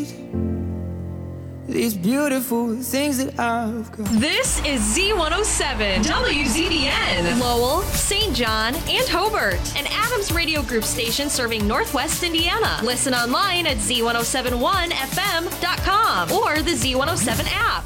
These beautiful things that I've got. This is Z107, WZDN, Lowell, St. John, and Hobart, an Adams Radio Group station serving Northwest Indiana. Listen online at z1071fm.com or the Z107 app.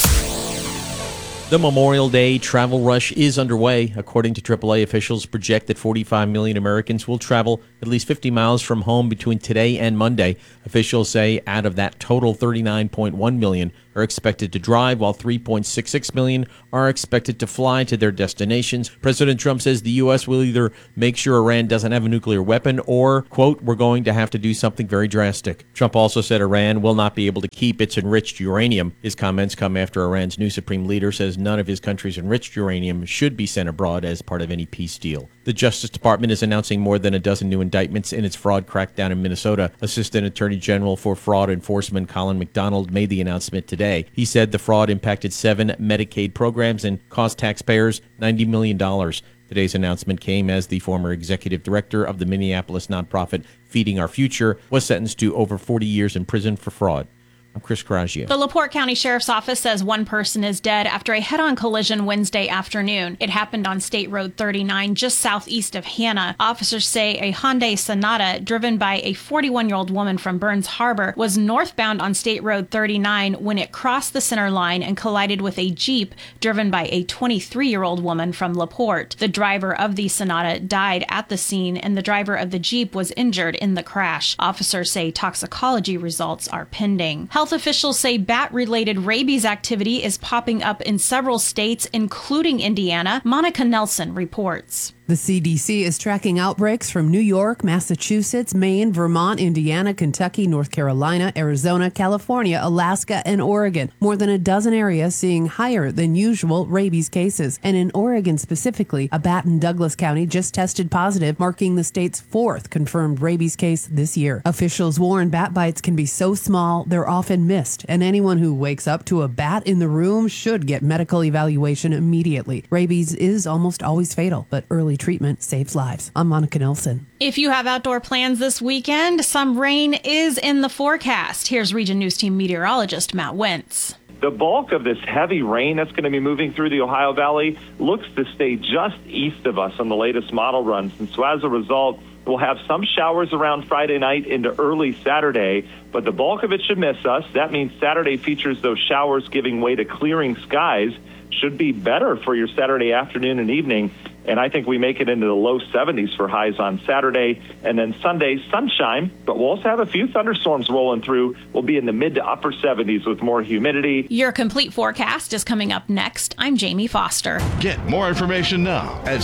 The Memorial Day travel rush is underway. According to AAA, officials project that 45 million Americans will travel at least 50 miles from home between today and Monday. Officials say out of that total, 39.1 million are expected to drive, while 3.66 million are expected to fly to their destinations. President Trump says the U.S. will either make sure Iran doesn't have a nuclear weapon or, quote, we're going to have to do something very drastic. Trump also said Iran will not be able to keep its enriched uranium. His comments come after Iran's new supreme leader says none of his country's enriched uranium should be sent abroad as part of any peace deal. The Justice Department is announcing more than a dozen new indictments in its fraud crackdown in Minnesota. Assistant Attorney General for Fraud Enforcement Colin McDonald made the announcement today. He said the fraud impacted 7 Medicaid programs and cost taxpayers $90 million. Today's announcement came as the former executive director of the Minneapolis nonprofit Feeding Our Future was sentenced to over 40 years in prison for fraud. I'm Chris Coraggio. The LaPorte County Sheriff's Office says one person is dead after a head-on collision Wednesday afternoon. It happened on State Road 39, just southeast of Hannah. Officers say a Hyundai Sonata, driven by a 41-year-old woman from Burns Harbor, was northbound on State Road 39 when it crossed the center line and collided with a Jeep driven by a 23-year-old woman from LaPorte. The driver of the Sonata died at the scene, and the driver of the Jeep was injured in the crash. Officers say toxicology results are pending. Health officials say bat-related rabies activity is popping up in several states, including Indiana. Monica Nelson reports. The CDC is tracking outbreaks from New York, Massachusetts, Maine, Vermont, Indiana, Kentucky, North Carolina, Arizona, California, Alaska, and Oregon. More than a dozen areas seeing higher than usual rabies cases. And in Oregon specifically, a bat in Douglas County just tested positive, marking the state's 4th confirmed rabies case this year. Officials warn bat bites can be so small, they're often missed, and anyone who wakes up to a bat in the room should get medical evaluation immediately. Rabies is almost always fatal, but early treatment saves lives. I'm Monica Nelson. If you have outdoor plans this weekend, some rain is in the forecast. Here's Region News Team meteorologist Matt Wentz. The bulk of this heavy rain that's going to be moving through the Ohio Valley looks to stay just east of us on the latest model runs. And so as a result, we'll have some showers around Friday night into early Saturday, but the bulk of it should miss us. That means Saturday features those showers giving way to clearing skies. Should be better for your Saturday afternoon and evening. And I think we make it into the low 70s for highs on Saturday. And then Sunday, sunshine, but we'll also have a few thunderstorms rolling through. We'll be in the mid to upper 70s with more humidity. Your complete forecast is coming up next. I'm Jamie Foster. Get more information now at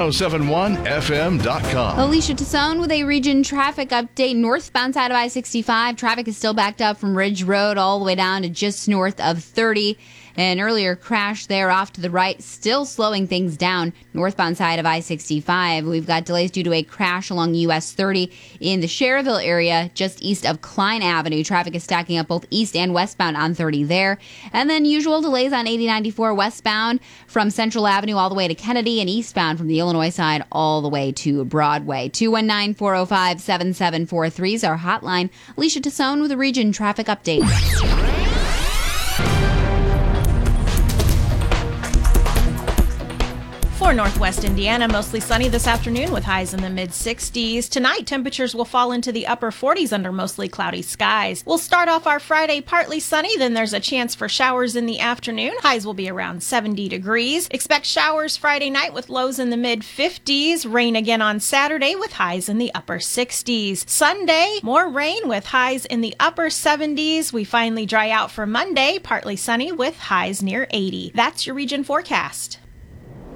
Z1071FM.com. Alicia Tassone with a region traffic update. Northbound side of I-65, traffic is still backed up from Ridge Road all the way down to just north of 30. An earlier crash there off to the right, still slowing things down. Northbound side of I-65, we've got delays due to a crash along US 30 in the Cherville area, just east of Klein Avenue. Traffic is stacking up both east and westbound on 30 there. And then usual delays on 8094 westbound from Central Avenue all the way to Kennedy, and eastbound from the Illinois side all the way to Broadway. 219-405-7743 is our hotline. Alicia Tassone with a region traffic update. For Northwest Indiana, mostly sunny this afternoon with highs in the mid-60s. Tonight, temperatures will fall into the upper 40s under mostly cloudy skies. We'll start off our Friday partly sunny, then there's a chance for showers in the afternoon. Highs will be around 70 degrees. Expect showers Friday night with lows in the mid-50s. Rain again on Saturday with highs in the upper 60s. Sunday, more rain with highs in the upper 70s. We finally dry out for Monday, partly sunny with highs near 80. That's your region forecast.